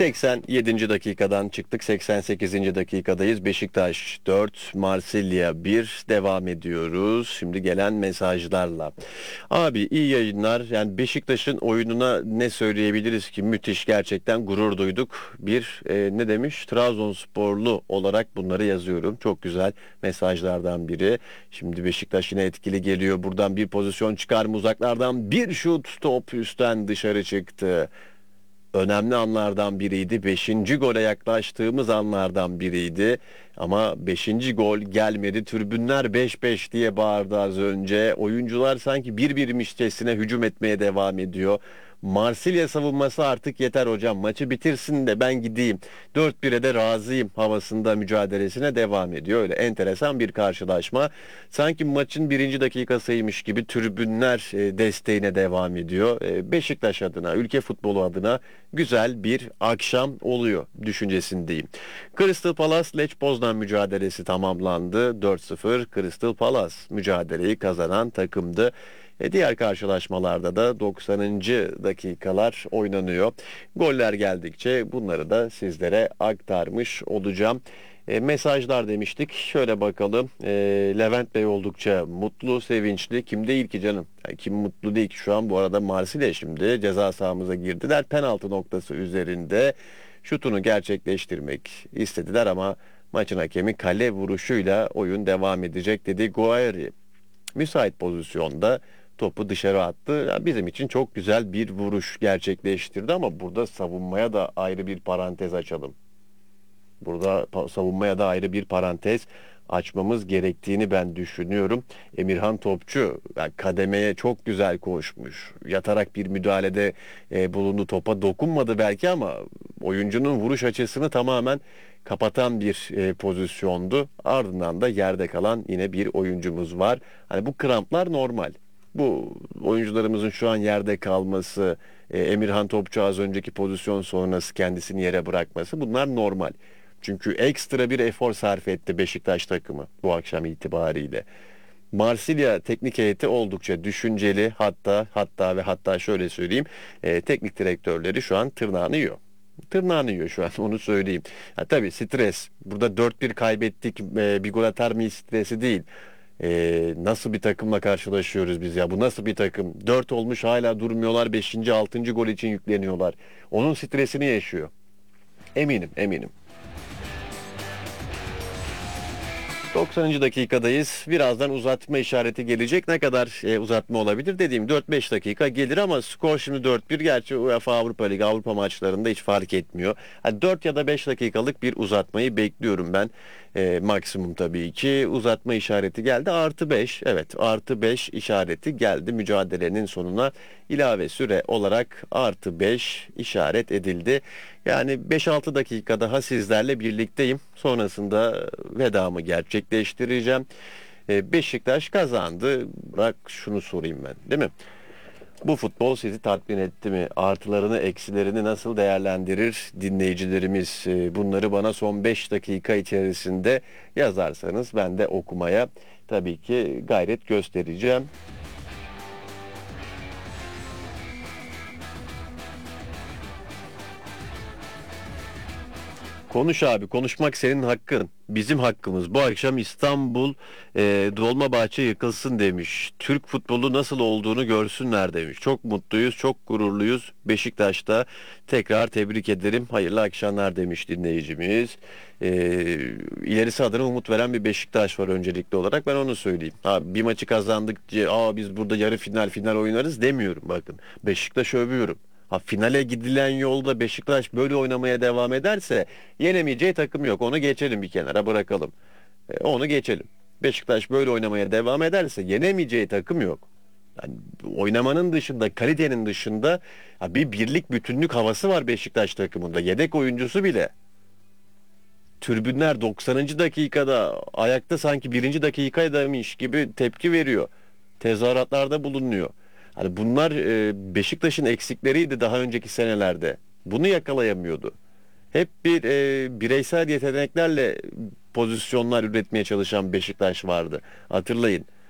87. dakikadan çıktık. 88. dakikadayız. Beşiktaş 4, Marsilya 1 devam ediyoruz. Şimdi gelen mesajlarla. Abi iyi yayınlar. Yani Beşiktaş'ın oyununa ne söyleyebiliriz ki? Müthiş, gerçekten gurur duyduk. Ne demiş? Trabzonsporlu olarak bunları yazıyorum. Çok güzel mesajlardan biri. Şimdi Beşiktaş yine etkili geliyor. Buradan bir pozisyon çıkar mı uzaklardan? Bir şut, top üstten dışarı çıktı. Önemli anlardan biriydi. Beşinci gole yaklaştığımız anlardan biriydi. Ama beşinci gol gelmedi. Tribünler 5-5 diye bağırdı az önce. Oyuncular sanki birbirmişçesine hücum etmeye devam ediyor. Marsilya savunması artık yeter hocam. Maçı bitirsin de ben gideyim. 4-1'e de razıyım havasında mücadelesine devam ediyor. Öyle enteresan bir karşılaşma. Sanki maçın birinci dakikasıymış gibi tribünler desteğine devam ediyor. Beşiktaş adına, ülke futbolu adına güzel bir akşam oluyor düşüncesindeyim. Crystal Palace Lech Poznan mücadelesi tamamlandı. 4-0 Crystal Palace mücadeleyi kazanan takımdı. Diğer karşılaşmalarda da 90. dakikalar oynanıyor. Goller geldikçe bunları da sizlere aktarmış olacağım. Mesajlar demiştik. Şöyle bakalım. Levent Bey oldukça mutlu, sevinçli. Kim değil ki canım? Yani kim mutlu değil ki şu an? Bu arada Marsilya şimdi ceza sahamıza girdiler. Penaltı noktası üzerinde şutunu gerçekleştirmek istediler ama maçın hakemi kale vuruşuyla oyun devam edecek dedi. Guairi müsait pozisyonda topu dışarı attı. Ya bizim için çok güzel bir vuruş gerçekleştirdi ama burada savunmaya da ayrı bir parantez açalım. Burada savunmaya da ayrı bir parantez açmamız gerektiğini ben düşünüyorum. Emirhan Topçu yani kademeye çok güzel koşmuş. Yatarak bir müdahalede bulundu. Topa dokunmadı belki ama oyuncunun vuruş açısını tamamen kapatan bir pozisyondu. Ardından da yerde kalan yine bir oyuncumuz var. Hani bu kramplar normal. Bu oyuncularımızın şu an yerde kalması, Emirhan Topçu az önceki pozisyon sonrası kendisini yere bırakması, bunlar normal. Çünkü ekstra bir efor sarf etti Beşiktaş takımı bu akşam itibariyle. Marsilya teknik heyeti oldukça düşünceli, hatta şöyle söyleyeyim, teknik direktörleri şu an tırnağını yiyor. Tırnağını yiyor şu an, onu söyleyeyim. Ha, tabii stres. Burada 4-1 kaybettik, bir gol atar mıyız stresi değil. Nasıl bir takımla karşılaşıyoruz biz ya? Bu nasıl bir takım? 4 olmuş hala durmuyorlar. Beşinci, 6. gol için yükleniyorlar. Onun stresini yaşıyor. Eminim. 90. dakikadayız. Birazdan uzatma işareti gelecek. Ne kadar uzatma olabilir? Dediğim 4-5 dakika gelir ama skor şimdi 4-1. Gerçi UEFA Avrupa Ligi, Avrupa maçlarında hiç fark etmiyor. Hani 4 ya da 5 dakikalık bir uzatmayı bekliyorum ben. Maksimum tabii ki. Uzatma işareti geldi. Artı 5. Evet, artı 5 işareti geldi. Mücadelenin sonuna ilave süre olarak artı 5 işaret edildi. Yani 5-6 dakika daha sizlerle birlikteyim. Sonrasında vedamı gerçekleştireceğim. Beşiktaş kazandı. Bırak şunu sorayım ben, değil mi? Bu futbol sizi tatmin etti mi? Artılarını, eksilerini nasıl değerlendirir dinleyicilerimiz? Bunları bana son 5 dakika içerisinde yazarsanız ben de okumaya tabii ki gayret göstereceğim. Konuş abi, konuşmak senin hakkın. Bizim hakkımız. Bu akşam İstanbul Dolmabahçe yıkılsın demiş. Türk futbolu nasıl olduğunu görsünler demiş. Çok mutluyuz, çok gururluyuz. Beşiktaş'ta tekrar tebrik ederim. Hayırlı akşamlar demiş dinleyicimiz. E, ilerisi adına umut veren bir Beşiktaş var öncelikli olarak. Ben onu söyleyeyim. Abi, bir maçı kazandık diye biz burada yarı final oynarız demiyorum bakın. Beşiktaş'ı övüyorum. Ha, finale gidilen yolda Beşiktaş böyle oynamaya devam ederse yenemeyeceği takım yok. Onu geçelim, bir kenara bırakalım. Onu geçelim. Beşiktaş böyle oynamaya devam ederse yenemeyeceği takım yok. Yani oynamanın dışında, kalitenin dışında bir birlik, bütünlük havası var Beşiktaş takımında. Yedek oyuncusu bile. Tribünler 90. dakikada ayakta sanki birinci dakikadaymış gibi tepki veriyor. Tezahüratlarda bulunuyor. Hani bunlar Beşiktaş'ın eksikleriydi daha önceki senelerde. Bunu yakalayamıyordu. Hep bireysel yeteneklerle pozisyonlar üretmeye çalışan Beşiktaş vardı. Hatırlayın.